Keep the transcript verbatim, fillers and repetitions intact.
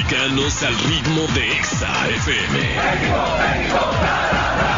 mexicanos al ritmo de Exa F M. México, México, la, la, la.